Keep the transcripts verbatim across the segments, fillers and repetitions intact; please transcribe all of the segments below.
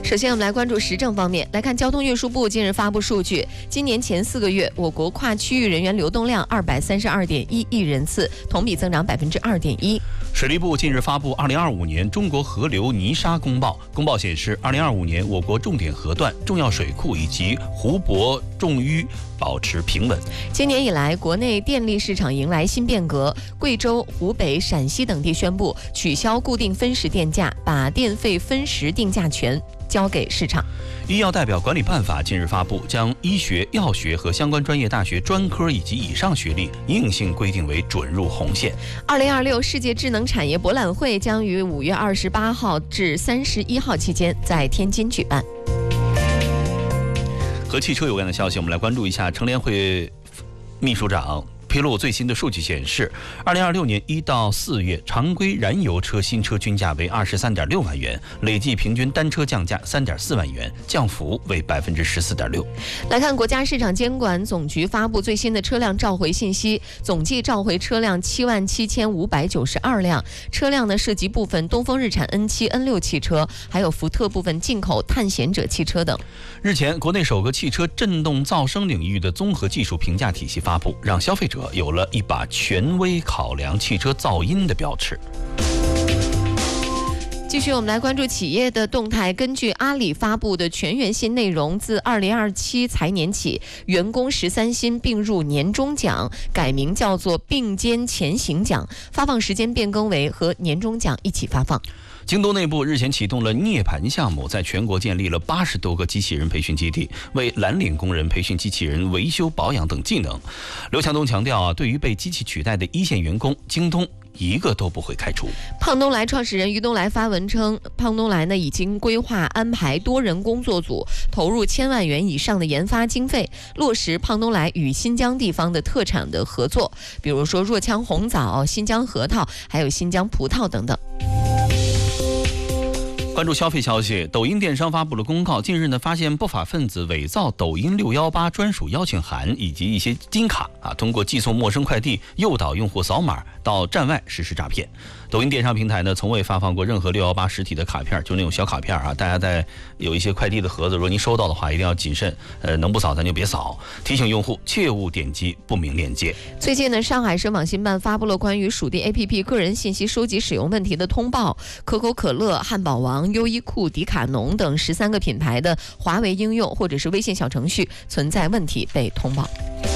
首先，我们来关注时政方面。来看交通运输部近日发布数据，今年前四个月，我国跨区域人员流动量二百三十二点一亿人次，同比增长百分之二点一。 水利部近日发布二零二五年中国河流泥沙公报，公报显示，二零二五年我国重点河段、重要水库以及湖泊重淤保持平稳。 今年以来，国内电力市场迎来新变革，贵州、湖北、陕西等地宣布取消固定分时电价，把电费分时定价权交给市场。 医药代表管理办法近日发布，将医学、药学和相关专业大学专科以及以上学历硬性规定为准入红线。 二零二六世界智能产业博览会将于五月二十八号至三十一号期间在天津举办。 和汽车有关的消息，我们来关注一下。乘联会秘书长披露最新的数据显示，二零二六年一到四月，常规燃油车新车均价为二十三点六万元，累计平均单车降价三点四万元，降幅为百分之十四点六。 来看国家市场监管总局发布最新的车辆召回信息，总计召回车辆七万七千五百九十二辆，车辆呢涉及部分东风日产 N 七、N 六汽车，还有福特部分进口探险者汽车等。 日前，国内首个汽车振动噪声领域的综合技术评价体系发布，让消费者有了一把权威考量汽车噪音的标尺。 继续，我们来关注企业的动态。根据阿里发布的全员新内容，自二零二七财年起，员工十三薪并入年终奖改名叫做并肩前行奖，发放时间变更为和年终奖一起发放。 京东内部日前启动了涅槃项目，在全国建立了八十多个机器人培训基地，为蓝领工人培训机器人维修保养等技能。刘强东强调啊，对于被机器取代的一线员工，京东一个都不会开除。 胖东来创始人于东来发文称，胖东来呢已经规划安排多人工作组，投入千万元以上的研发经费，落实胖东来与新疆地方的特产的合作，比如说若羌红枣、新疆核桃，还有新疆葡萄等等。 关注消费消息，抖音电商发布了公告，近日呢发现不法分子伪造抖音六一八专属邀请函以及一些金卡啊，通过寄送陌生快递诱导用户扫码到站外实施诈骗。抖音电商平台呢从未发放过任何六一八实体的卡片，就那种小卡片啊，大家在有一些快递的盒子，如果您收到的话，一定要谨慎，呃，能不扫咱就别扫。提醒用户切勿点击不明链接。 最近呢，上海市网信办发布了关于属地 A P P 个人信息收集使用问题的通报，可口可乐、汉堡王、优衣库、迪卡侬等十三个品牌的华为应用或者是微信小程序存在问题被通报。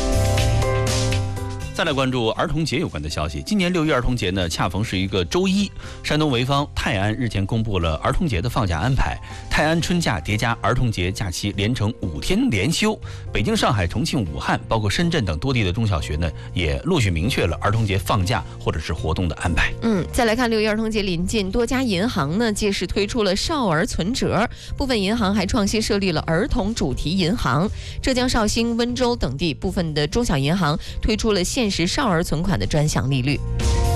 再来关注儿童节有关的消息。今年六一儿童节呢，恰逢是一个周一。山东潍坊泰安日前公布了儿童节的放假安排，泰安春假叠加儿童节假期连成五天连休。北京、上海、重庆、武汉，包括深圳等多地的中小学呢，也陆续明确了儿童节放假或者是活动的安排。 嗯，再来看六一儿童节临近，多家银行呢届时推出了少儿存折，部分银行还创新设立了儿童主题银行。浙江绍兴、温州等地部分的中小银行推出了限时少儿存款的专项利率。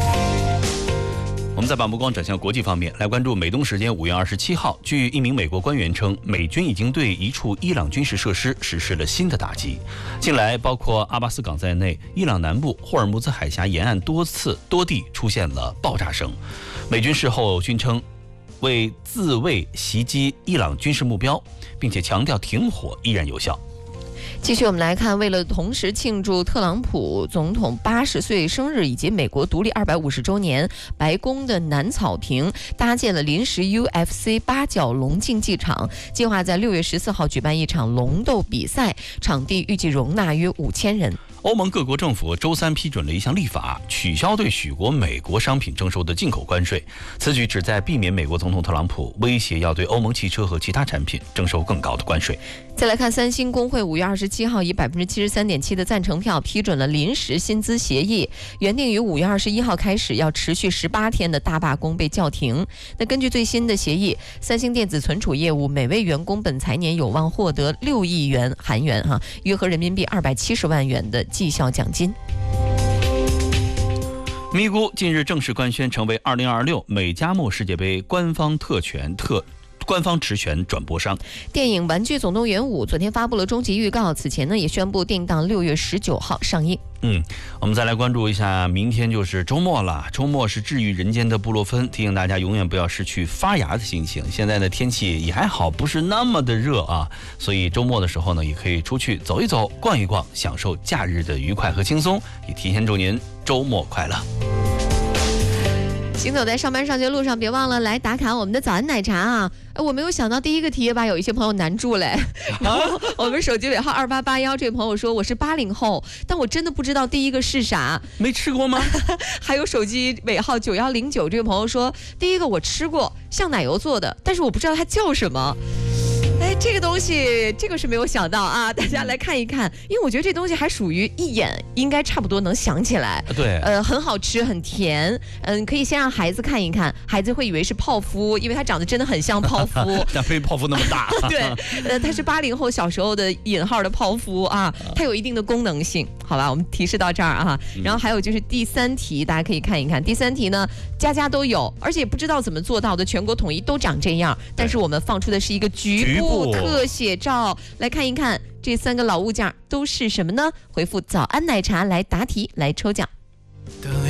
我们再把目光转向国际方面，来关注美东时间五月二十七号，据一名美国官员称，美军已经对一处伊朗军事设施实施了新的打击。近来，包括阿巴斯港在内，伊朗南部霍尔木兹海峡沿岸多次多地出现了爆炸声。美军事后均称，为自卫袭击伊朗军事目标，并且强调停火依然有效。 继续我们来看，为了同时庆祝特朗普总统八十岁生日以及美国独立二百五十周年，白宫的南草坪搭建了临时 U F C 八角龙竞技场，计划在六月十四号举办一场龙斗比赛，场地预计容纳约五千人。 欧盟各国政府周三批准了一项立法，取消对许多美国商品征收的进口关税。此举旨在避免美国总统特朗普威胁要对欧盟汽车和其他产品征收更高的关税。 再来看三星工会五月二十七号以百分之七十三点七的赞成票批准了临时薪资协议，原定于五月二十一号开始要持续十八天的大罢工被叫停。那根据最新的协议，三星电子存储业务每位员工本财年有望获得六亿元韩元哈，约合人民币二百七十万元的绩效奖金。 咪咕近日正式官宣成为二零二六美加墨世界杯官方特权特官方持权转播商。 电影《玩具总动员五》昨天发布了终极预告，此前呢也宣布定档六月十九号上映。 嗯，我们再来关注一下，明天就是周末了。周末是治愈人间的布洛芬，提醒大家永远不要失去发芽的心情。现在的天气也还好，不是那么的热啊，所以周末的时候呢，也可以出去走一走、逛一逛，享受假日的愉快和轻松。也提前祝您周末快乐。 行走在上班上学路上，别忘了来打卡我们的早安奶茶啊！我没有想到第一个题也把有一些朋友难住嘞。然后我们手机尾号二八八幺这位朋友说我是八零后，但我真的不知道第一个是啥。 没吃过吗？ 还有手机尾号九幺零九这位朋友说第一个我吃过，像奶油做的，但是我不知道它叫什么。哎，这个东西，这个是没有想到啊！大家来看一看，因为我觉得这东西还属于一眼应该差不多能想起来。 对， 呃，很好吃，很甜。嗯，可以先让孩子看一看，孩子会以为是泡芙，因为它长得真的很像泡芙。 但非泡芙那么大。 对，呃，它是八零后小时候的引号的泡芙啊，它有一定的功能性。好吧，我们提示到这儿啊。然后还有就是第三题，大家可以看一看。第三题呢，家家都有，而且不知道怎么做到的，全国统一都长这样。但是我们放出的是一个局部特写照，来看一看这三个老物件都是什么呢？回复早安奶茶来答题，来抽奖。